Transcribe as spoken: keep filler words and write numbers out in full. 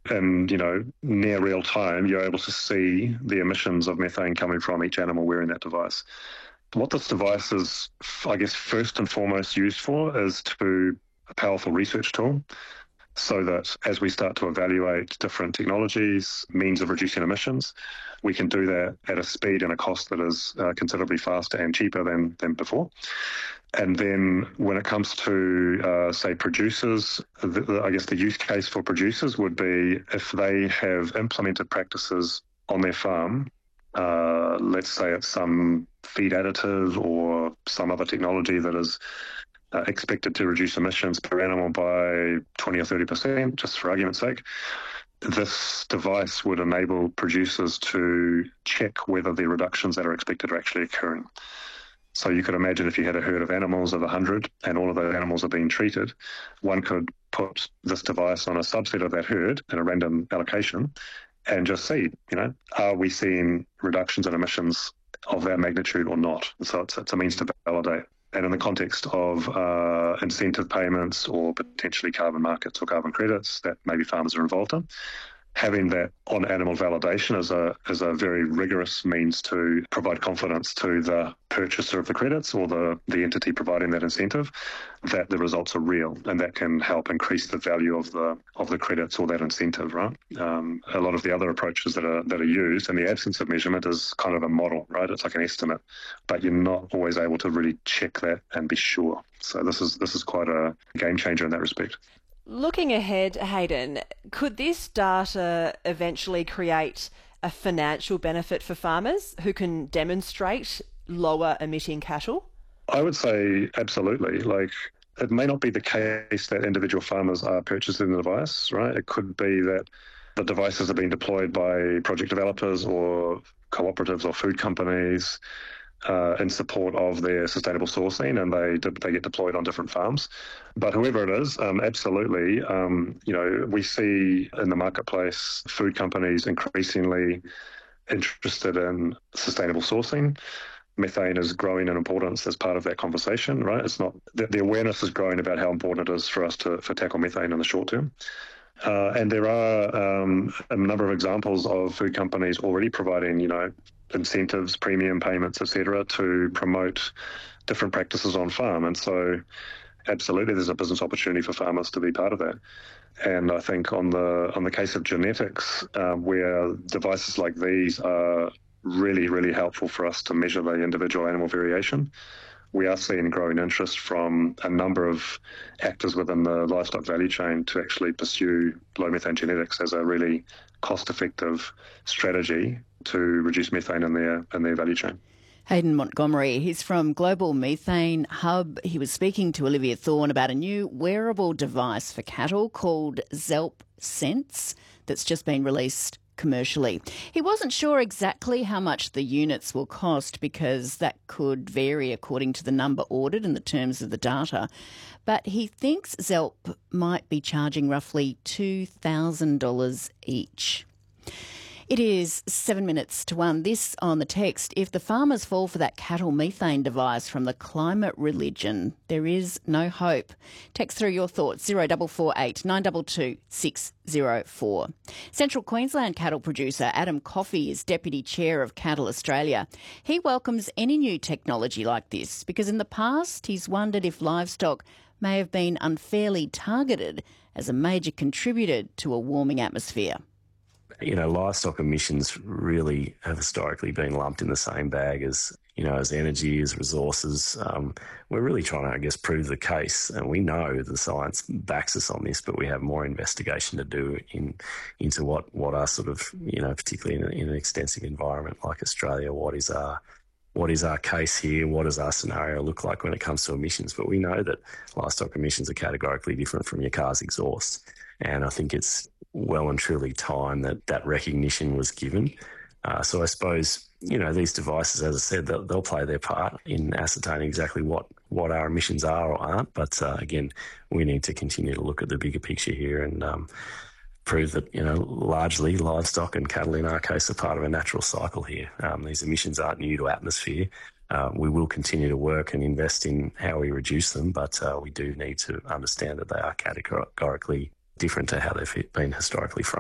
in, you know, near real time, you're able to see the emissions of methane coming from each animal wearing that device. What this device is, I guess, first and foremost used for is to a powerful research tool, so that as we start to evaluate different technologies, means of reducing emissions, we can do that at a speed and a cost that is uh, considerably faster and cheaper than, than before. And then when it comes to, uh, say, producers, the, the, I guess the use case for producers would be if they have implemented practices on their farm, uh, let's say it's some feed additive or some other technology that is Uh, expected to reduce emissions per animal by twenty or thirty percent, just for argument's sake. This device would enable producers to check whether the reductions that are expected are actually occurring. So you could imagine if you had a herd of animals of one hundred and all of those animals are being treated, one could put this device on a subset of that herd in a random allocation and just see, you know, are we seeing reductions in emissions of that magnitude or not? So it's, it's a means to validate. And in the context of uh, incentive payments or potentially carbon markets or carbon credits that maybe farmers are involved in, having that on-animal validation is a is a very rigorous means to provide confidence to the purchaser of the credits or the, the entity providing that incentive that the results are real, and that can help increase the value of the of the credits or that incentive, right? Um, a lot of the other approaches that are that are used in the absence of measurement is kind of a model, right? It's like an estimate, but you're not always able to really check that and be sure. So this is this is quite a game changer in that respect. Looking ahead, Hayden, could this data eventually create a financial benefit for farmers who can demonstrate lower emitting cattle? I would say absolutely. Like, it may not be the case that individual farmers are purchasing the device, right? It could be that the devices are being deployed by project developers or cooperatives or food companies Uh, in support of their sustainable sourcing, and they they get deployed on different farms. But whoever it is, um, absolutely, um, you know, we see in the marketplace food companies increasingly interested in sustainable sourcing. Methane is growing in importance as part of that conversation, right? It's not the, the awareness is growing about how important it is for us to for tackle methane in the short term. Uh, and there are um, a number of examples of food companies already providing, you know, incentives, premium payments, et cetera, to promote different practices on farm. And so absolutely there's a business opportunity for farmers to be part of that. And I think on the on the case of genetics, uh, where devices like these are really, really helpful for us to measure the individual animal variation, we are seeing growing interest from a number of actors within the livestock value chain to actually pursue low methane genetics as a really cost-effective strategy to reduce methane in their in their value chain. Hayden Montgomery, he's from Global Methane Hub. He was speaking to Olivia Thorne about a new wearable device for cattle called Zelp Sense that's just been released commercially. He wasn't sure exactly how much the units will cost because that could vary according to the number ordered and the terms of the data, but he thinks Zelp might be charging roughly two thousand dollars each. It is seven minutes to one. This on the text. If the farmers fall for that cattle methane device from the climate religion, there is no hope. Text through your thoughts, zero four four eight nine two two six zero four. Central Queensland cattle producer Adam Coffey is Deputy Chair of Cattle Australia. He welcomes any new technology like this because in the past he's wondered if livestock may have been unfairly targeted as a major contributor to a warming atmosphere. You know, livestock emissions really have historically been lumped in the same bag as, you know, as energy, as resources. Um, we're really trying to, I guess, prove the case, and we know the science backs us on this, but we have more investigation to do in into what, what are sort of, you know, particularly in, in an extensive environment like Australia, what is our what is our case here, what does our scenario look like when it comes to emissions. But we know that livestock emissions are categorically different from your car's exhaust, and I think it's well and truly time that that recognition was given. Uh, so I suppose, you know, these devices, as I said, they'll, they'll play their part in ascertaining exactly what, what our emissions are or aren't. But uh, again, we need to continue to look at the bigger picture here and um, prove that, you know, largely livestock and cattle in our case are part of a natural cycle here. Um, these emissions aren't new to atmosphere. Uh, we will continue to work and invest in how we reduce them, but uh, we do need to understand that they are categorically different to how they've been historically framed.